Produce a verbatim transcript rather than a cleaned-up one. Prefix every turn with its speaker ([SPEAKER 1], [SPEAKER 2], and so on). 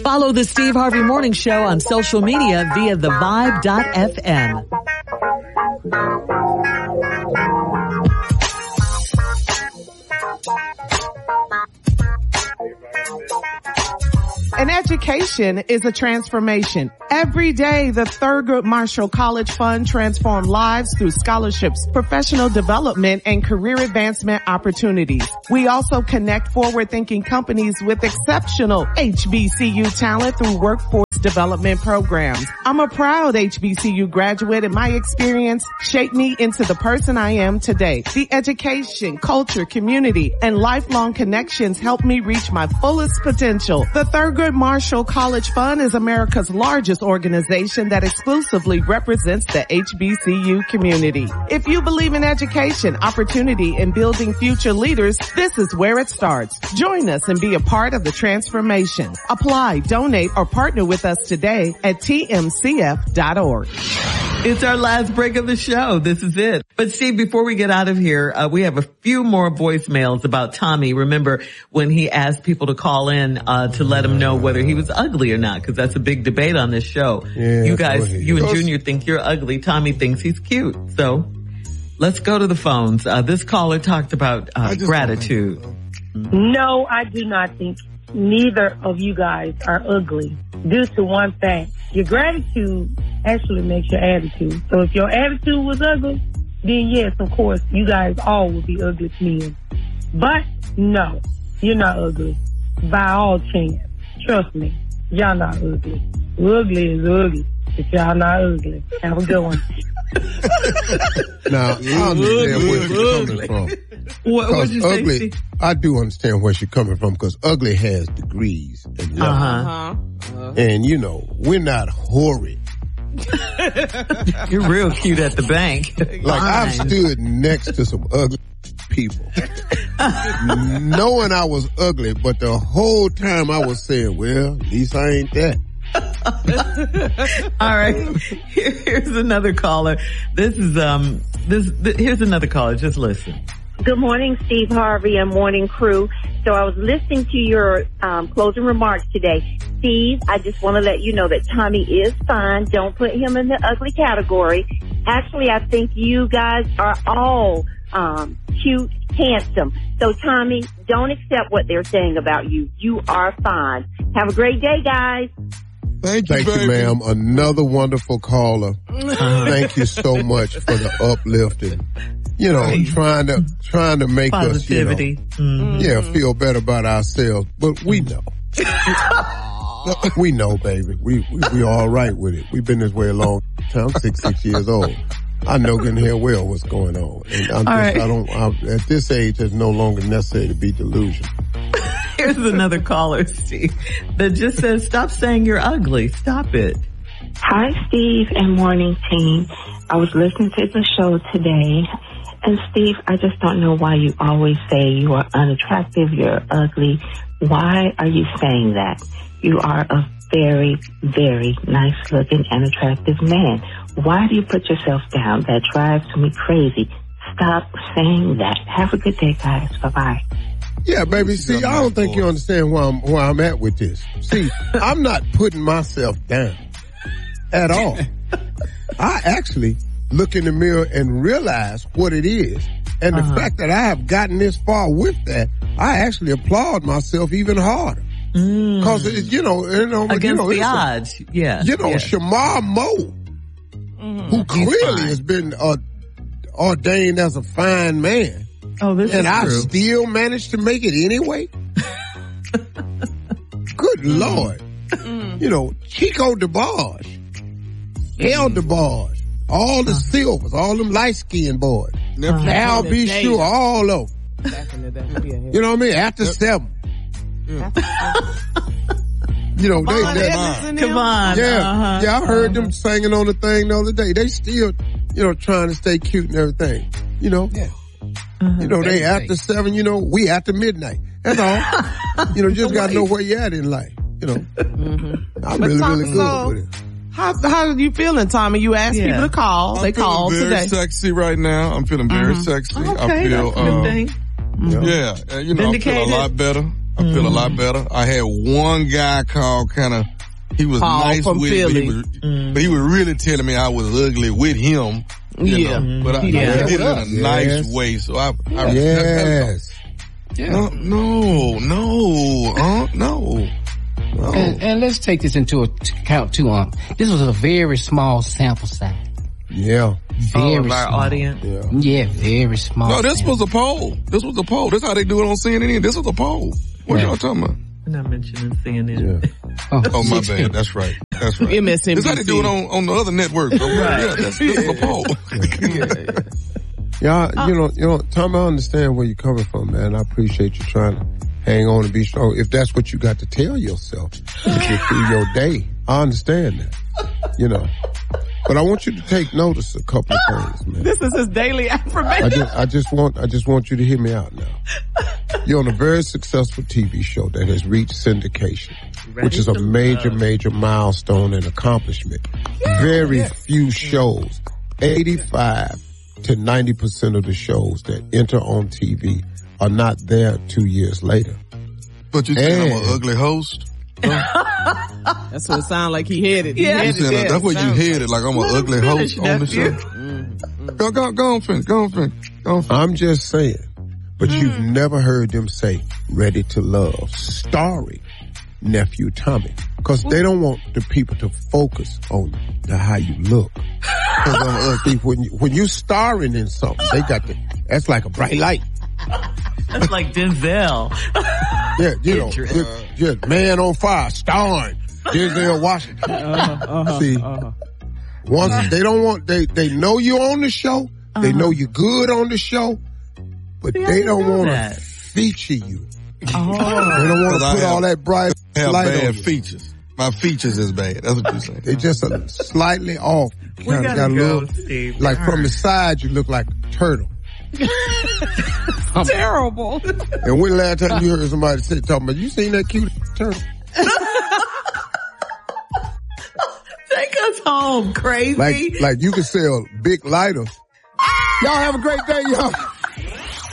[SPEAKER 1] Follow the Steve Harvey Morning Show on social media via the vibe dot f m.
[SPEAKER 2] An education is a transformation. Every day, the Thurgood Marshall College Fund transforms lives through scholarships, professional development, and career advancement opportunities. We also connect forward-thinking companies with exceptional H B C U talent through workforce development programs. I'm a proud H B C U graduate, and my experience shaped me into the person I am today. The education, culture, community, and lifelong connections helped me reach my fullest potential. The Thurgood Marshall College Fund is America's largest organization that exclusively represents the H B C U community. If you believe in education, opportunity, and building future leaders, this is where it starts. Join us and be a part of the transformation. Apply, donate, or partner with us today at T M C F dot org.
[SPEAKER 1] It's our last break of the show. This is it. But Steve, before we get out of here, uh, we have a few more voicemails about Tommy. Remember when he asked people to call in uh to let him know whether he was ugly or not, because that's a big debate on this show. Yeah, you guys, you and Junior think you're ugly. Tommy thinks he's cute. So let's go to the phones. Uh, this caller talked about uh, gratitude.
[SPEAKER 3] No, I do not think neither of you guys are ugly due to one thing. Your gratitude actually makes your attitude. So if your attitude was ugly, then yes, of course, you guys all would be ugly to me. But no, you're not ugly. By all chance. Trust me, y'all not ugly. Ugly is ugly, but y'all not ugly. Have a good one.
[SPEAKER 4] Now, I understand where she's coming from.
[SPEAKER 1] What would you
[SPEAKER 4] ugly,
[SPEAKER 1] say, Steve?
[SPEAKER 4] I do understand where she's coming from, because ugly has degrees and levels.
[SPEAKER 1] Uh-huh.
[SPEAKER 4] Uh-huh. And, you know, we're not horrid.
[SPEAKER 1] You're real cute at the bank.
[SPEAKER 4] Like, I've stood next to some ugly people, knowing I was ugly, but the whole time I was saying, well, at least I ain't that.
[SPEAKER 1] All right. Here, here's another caller. This is, um, this, th- here's another caller. Just listen.
[SPEAKER 5] Good morning, Steve Harvey and morning crew. So I was listening to your um, closing remarks today. Steve, I just want to let you know that Tommy is fine. Don't put him in the ugly category. Actually, I think you guys are all um, cute, handsome. So Tommy, don't accept what they're saying about you. You are fine. Have a great day, guys.
[SPEAKER 4] Thank you, Thank you, ma'am. Another wonderful caller. Thank you so much for the uplifting. You know, right. trying to trying to make
[SPEAKER 1] Positivity.
[SPEAKER 4] us, you know, mm-hmm. yeah, feel better about ourselves. But we know, we know, baby. We we we all right with it. We've been this way a long time. I'm sixty-six years old. I know good and hell well what's going on, and I'm just, right. I don't. I'm, at this age, it's no longer necessary to be delusional.
[SPEAKER 1] Here's another caller, Steve, that just says, "Stop saying you're ugly. Stop it."
[SPEAKER 6] Hi, Steve and morning team. I was listening to the show today. And Steve, I just don't know why you always say you are unattractive, you're ugly. Why are you saying that? You are a very, very nice looking and attractive man. Why do you put yourself down? That drives me crazy. Stop saying that. Have a good day, guys. Bye-bye.
[SPEAKER 4] Yeah, baby. See, I don't think you understand where I'm, where I'm at with this. See, I'm not putting myself down at all. I actually look in the mirror and realize what it is. And the uh-huh. fact that I have gotten this far with that, I actually applaud myself even harder.
[SPEAKER 1] Mm.
[SPEAKER 4] Cause it's, you know, you know,
[SPEAKER 1] against
[SPEAKER 4] you know,
[SPEAKER 1] the odds.
[SPEAKER 4] A,
[SPEAKER 1] yeah.
[SPEAKER 4] You know,
[SPEAKER 1] yeah.
[SPEAKER 4] Shamar Moe, mm-hmm. who clearly has been uh, ordained as a fine man.
[SPEAKER 1] Oh, this
[SPEAKER 4] and
[SPEAKER 1] is
[SPEAKER 4] I
[SPEAKER 1] true.
[SPEAKER 4] still managed to make it anyway. Good Lord. Mm. You know, Chico DeBarge, mm. Hell DeBarge. All the silvers, all them light-skinned boys. Uh-huh. Al B. Sure, all of them. You know what I mean? After yep. seven. Yeah. You know, they, they,
[SPEAKER 1] Come on.
[SPEAKER 4] Yeah,
[SPEAKER 1] uh-huh.
[SPEAKER 4] yeah, I heard
[SPEAKER 1] uh-huh.
[SPEAKER 4] them singing on the thing the other day. They still, you know, trying to stay cute and everything. You know? Yeah. Uh-huh. You know, they after seven, you know, we after midnight. That's all. You know, just gotta know where you're at in life. You know? Mm-hmm. I'm really, really good so- with it.
[SPEAKER 2] How how are you feeling, Tommy? You asked yeah. people to call.
[SPEAKER 7] I'm
[SPEAKER 2] they called
[SPEAKER 7] very
[SPEAKER 2] today.
[SPEAKER 7] Sexy right now. I'm feeling very
[SPEAKER 2] mm-hmm.
[SPEAKER 7] sexy.
[SPEAKER 2] Okay,
[SPEAKER 7] I feel,
[SPEAKER 2] that's a good
[SPEAKER 7] um,
[SPEAKER 2] thing.
[SPEAKER 7] yeah, yeah you know, I feel a lot better. I feel a lot better. I had one guy call kind of, he was
[SPEAKER 2] Paul
[SPEAKER 7] nice
[SPEAKER 2] from
[SPEAKER 7] with
[SPEAKER 2] Philly.
[SPEAKER 7] me, but he, was, mm. but he was really telling me I was ugly with him. You
[SPEAKER 2] yeah.
[SPEAKER 7] know, but I,
[SPEAKER 2] yeah.
[SPEAKER 7] I did it in a
[SPEAKER 4] yes.
[SPEAKER 7] nice way. So I, I
[SPEAKER 4] yes.
[SPEAKER 7] Yeah. No, no, no, uh, no. no.
[SPEAKER 8] And, and let's take this into account too. Um, this was a very small sample size.
[SPEAKER 4] Yeah.
[SPEAKER 1] Oh,
[SPEAKER 8] Very
[SPEAKER 1] of our
[SPEAKER 8] small.
[SPEAKER 1] audience.
[SPEAKER 4] Yeah.
[SPEAKER 8] Yeah, very small.
[SPEAKER 7] No, this
[SPEAKER 8] sample.
[SPEAKER 7] was a poll. This was a poll. This is how they do it on C N N. This was a poll. What
[SPEAKER 8] Yeah.
[SPEAKER 7] y'all talking about?
[SPEAKER 1] I'm not mentioning C N N.
[SPEAKER 4] Yeah.
[SPEAKER 8] Oh,
[SPEAKER 7] Oh, my bad. That's right. That's right.
[SPEAKER 2] M S N B C.
[SPEAKER 7] This is how they do it on, on the other networks. Okay?
[SPEAKER 1] Right.
[SPEAKER 7] Yeah, that's, this is a poll.
[SPEAKER 4] Yeah, you know, you know, Tom, I understand where you're coming from, man. I appreciate you trying to hang on and be strong. If that's what you got to tell yourself to get through your day, I understand that, you know. But I want you to take notice of a couple of things, man.
[SPEAKER 2] This is his daily affirmation.
[SPEAKER 4] I just, I just want, I just want you to hear me out now. You're on a very successful T V show that has reached syndication,
[SPEAKER 1] Ready
[SPEAKER 4] which is a
[SPEAKER 1] to
[SPEAKER 4] major,
[SPEAKER 1] love.
[SPEAKER 4] major milestone and accomplishment. Very few shows, eighty-five to ninety percent of the shows that enter on T V are not there two years later.
[SPEAKER 7] But you saying I'm
[SPEAKER 4] And-
[SPEAKER 7] an ugly host?
[SPEAKER 2] That's what it sounded like he headed. He
[SPEAKER 1] Yeah.
[SPEAKER 7] You
[SPEAKER 2] headed
[SPEAKER 7] saying
[SPEAKER 2] there.
[SPEAKER 7] that, that's where you
[SPEAKER 2] Sounds
[SPEAKER 7] headed, like I'm an ugly
[SPEAKER 1] finish,
[SPEAKER 7] host on the
[SPEAKER 1] nephew.
[SPEAKER 7] show? Go, go, go on, finish. Go on, finish. Go on, finish.
[SPEAKER 4] I'm just saying, but you've never heard them say "Ready to Love" starring nephew Tommy, because they don't want the people to focus on the how you look. Because on see, when you, when you starring in something, they got the that's like a bright light.
[SPEAKER 1] That's like Denzel.
[SPEAKER 4] Yeah, you know,
[SPEAKER 1] Idris.
[SPEAKER 4] just, just Man on Fire, starring Denzel Washington.
[SPEAKER 2] Uh-huh, uh-huh,
[SPEAKER 4] See,
[SPEAKER 2] uh-huh.
[SPEAKER 4] once they don't want, they they know you're on the show, they know you're good on the show, but
[SPEAKER 1] See, I
[SPEAKER 4] they
[SPEAKER 1] didn't
[SPEAKER 4] don't
[SPEAKER 1] know
[SPEAKER 4] want to
[SPEAKER 1] that.
[SPEAKER 4] feature you.
[SPEAKER 1] Oh.
[SPEAKER 4] They don't want to
[SPEAKER 7] Because I
[SPEAKER 4] put
[SPEAKER 7] have-
[SPEAKER 4] all that bright
[SPEAKER 7] I have
[SPEAKER 4] light
[SPEAKER 7] bad
[SPEAKER 4] on you.
[SPEAKER 7] features. My features is bad. That's what you're saying.
[SPEAKER 4] They just a slightly off.
[SPEAKER 1] We
[SPEAKER 4] Kinda
[SPEAKER 1] gotta
[SPEAKER 4] got a
[SPEAKER 1] go,
[SPEAKER 4] little,
[SPEAKER 1] Steve.
[SPEAKER 4] like from the side, you look like a turtle.
[SPEAKER 2] Terrible.
[SPEAKER 4] And when the last time you heard somebody say, talking about, you seen that cute turtle?
[SPEAKER 1] Take us home, crazy.
[SPEAKER 4] Like, like you can sell big lighters. Y'all have a great day, y'all.